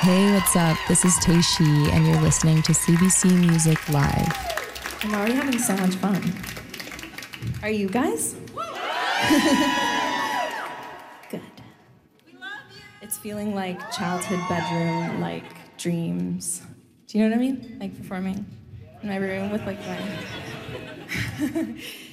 Hey, what's up? This is Taishi, and you're listening to CBC Music Live. I'm already having so much fun. Are you guys? Good. We love you. It's feeling like childhood bedroom, like dreams. Do you know what I mean? Like performing in my room with like my...